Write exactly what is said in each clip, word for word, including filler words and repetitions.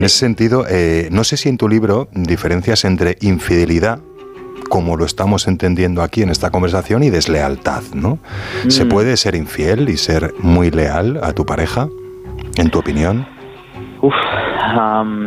En ese sentido, eh, no sé si en tu libro diferencias entre infidelidad, como lo estamos entendiendo aquí en esta conversación, y deslealtad, ¿no? Mm. ¿Se puede ser infiel y ser muy leal a tu pareja, en tu opinión? Uf, um,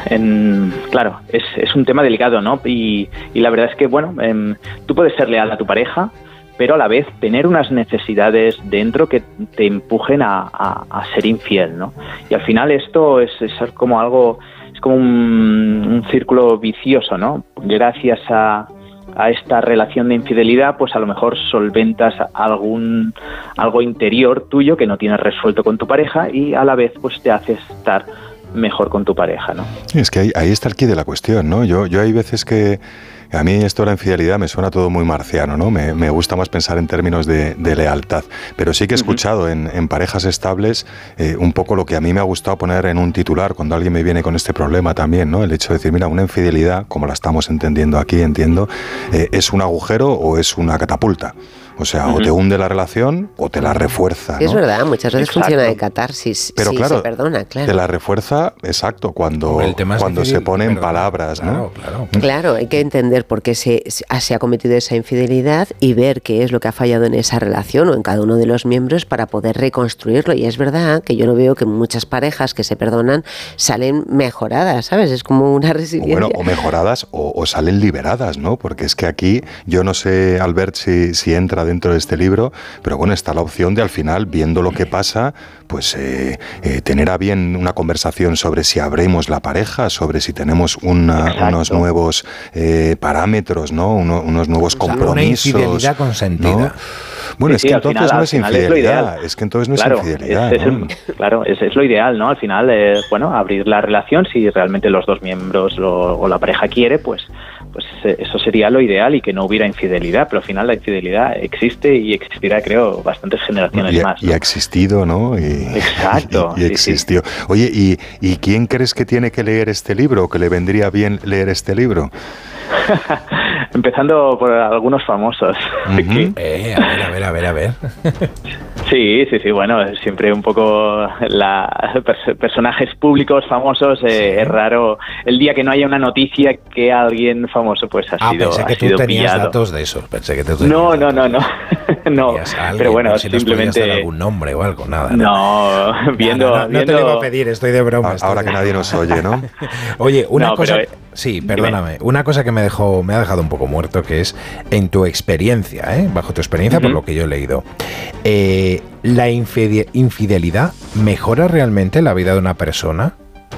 en, claro, es, es un tema delicado, ¿no? Y, y la verdad es que, bueno, eh, tú puedes ser leal a tu pareja, pero a la vez tener unas necesidades dentro que te empujen a, a, a ser infiel, ¿no? Y al final esto es, es como algo, es como un, un círculo vicioso, ¿no? Gracias a, a esta relación de infidelidad, pues a lo mejor solventas algún algo interior tuyo que no tienes resuelto con tu pareja y a la vez pues te hace estar mejor con tu pareja, ¿no? Es que ahí, ahí está el quid de la cuestión, ¿no? Yo, yo hay veces que a mí esto de la infidelidad me suena todo muy marciano, ¿no? Me, me gusta más pensar en términos de, de lealtad. Pero sí que he escuchado en, en parejas estables eh, un poco lo que a mí me ha gustado poner en un titular cuando alguien me viene con este problema también, ¿no? El hecho de decir, mira, una infidelidad, como la estamos entendiendo aquí, entiendo, eh, ¿es un agujero o es una catapulta? O sea, uh-huh. o te hunde la relación o te la refuerza, ¿no? Es verdad, muchas veces Exacto. funciona de catarsis. Pero sí, claro, se perdona, claro. te la refuerza, exacto, cuando, cuando difícil, se pone en palabras, ¿no? Claro, claro. Claro, hay que entender por qué se, se ha cometido esa infidelidad y ver qué es lo que ha fallado en esa relación o en cada uno de los miembros para poder reconstruirlo. Y es verdad que yo lo veo que muchas parejas que se perdonan salen mejoradas, ¿sabes? Es como una resiliencia. O bueno, o mejoradas o, o salen liberadas, ¿no? Porque es que aquí, yo no sé, Albert, si, si entra dentro de este libro, pero bueno, está la opción de al final, viendo lo que pasa, pues eh, eh, tener a bien una conversación sobre si abrimos la pareja, sobre si tenemos una, unos nuevos eh, parámetros, ¿no? Uno, unos nuevos compromisos. Una infidelidad consentida. ¿No? Bueno, sí, es que sí, entonces final, no es infidelidad, es, es que entonces no claro, es infidelidad. Es, es ¿no? el, claro, es, es lo ideal, ¿no? Al final, eh, bueno, abrir la relación, si realmente los dos miembros lo, o la pareja quiere, pues, pues eh, eso sería lo ideal y que no hubiera infidelidad, pero al final la infidelidad existe y existirá, creo, bastantes generaciones y ha, más, ¿no? Y ha existido, ¿no? Y, Exacto. Y, y existió. Sí, sí. Oye, ¿y, ¿y quién crees que tiene que leer este libro o que le vendría bien leer este libro? Empezando por algunos famosos. Uh-huh. eh, a ver, a ver, a ver, a ver. Sí, sí, sí, bueno, siempre un poco la pers- personajes públicos famosos, eh, sí. Es raro el día que no haya una noticia que alguien famoso pues ha ah, sido pensé que ha sido tú tenías pillado. Datos de eso, pensé que tú tenías No, no, no, no, no, alguien, pero bueno, si simplemente nos dar algún nombre o algo, nada. No, no viendo, no, no, no, viendo... no te lo iba a pedir, estoy de broma. Ahora, ahora que nadie nos oye, ¿no? Oye, una no, cosa, pero, sí, perdóname, dime. Una cosa que me dejó, me ha dejado un poco muerto, que es en tu experiencia, ¿eh? Bajo tu experiencia, uh-huh. por lo que yo he leído, eh, ¿la infidelidad mejora realmente la vida de una persona?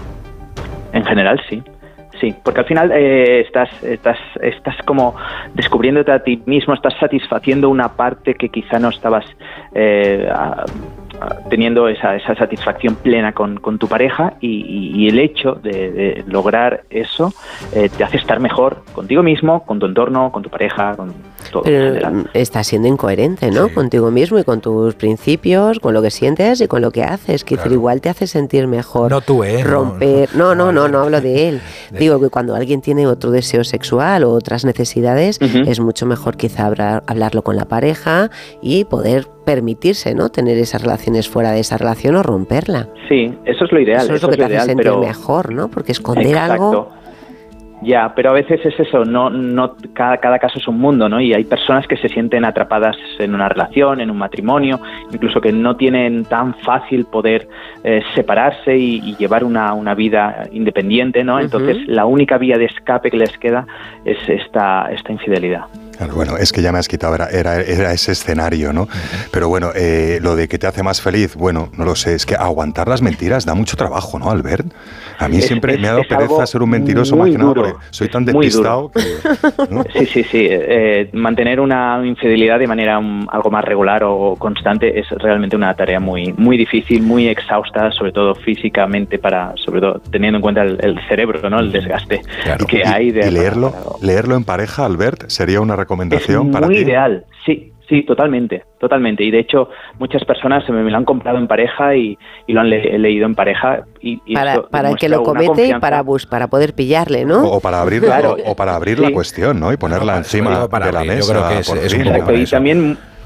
En general, sí. Sí, porque al final eh, estás, estás, estás como descubriéndote a ti mismo, estás satisfaciendo una parte que quizá no estabas eh, a, a, teniendo esa, esa satisfacción plena con, con tu pareja y, y, y el hecho de, de lograr eso eh, te hace estar mejor contigo mismo, con tu entorno, con tu pareja, con todo. Pero en general. Estás siendo incoherente, ¿no? Sí. Contigo mismo y con tus principios, con lo que sientes y con lo que haces. Que Claro. igual te hace sentir mejor. No tú, ¿eh? Romper. No, no, no, no, no hablo de él. De Digo que cuando alguien tiene otro deseo sexual o otras necesidades, uh-huh. es mucho mejor quizá hablar, hablarlo con la pareja y poder permitirse, ¿no? Tener esas relaciones fuera de esa relación o romperla. Sí, eso es lo ideal. Eso es eso lo que es lo te ideal, hace sentir pero... mejor, ¿no? Porque esconder Exacto. algo... Ya, pero a veces es eso, no, no, cada, cada caso es un mundo, ¿no? Y hay personas que se sienten atrapadas en una relación, en un matrimonio, incluso que no tienen tan fácil poder eh, separarse y, y llevar una, una vida independiente, ¿no? Entonces, uh-huh. la única vía de escape que les queda es esta, esta infidelidad. Claro, bueno, es que ya me has quitado, era, era, era ese escenario, ¿no? Pero bueno, eh, lo de que te hace más feliz, bueno, no lo sé, es que aguantar las mentiras da mucho trabajo, ¿no, Albert? A mí es, siempre es, me ha dado pereza ser un mentiroso más que nada porque soy tan despistado que, ¿no? Sí, sí, sí. Eh, mantener una infidelidad de manera um, algo más regular o constante es realmente una tarea muy, muy difícil, muy exhausta, sobre todo físicamente, para, sobre todo teniendo en cuenta el, el cerebro, ¿no? El desgaste claro. que y, hay. De, y leerlo, para, para, leerlo en pareja, Albert, sería una recomendación es para ti. Muy ideal, sí. Sí, totalmente, totalmente. Y de hecho, muchas personas me, me lo han comprado en pareja y, y lo han le, leído en pareja. Y, y para para el que lo comete y para, bus, para poder pillarle, ¿no? O, o para abrir, claro. o, o para abrir sí. la cuestión, ¿no? Y ponerla no, encima para de la abrir. mesa. Yo creo que es, es un Exacto, y también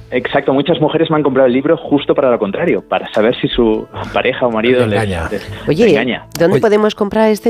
Exacto, muchas mujeres me han comprado el libro justo para lo contrario, para saber si su pareja o marido les, les, Oye, les engaña. ¿dónde Oye. podemos comprar este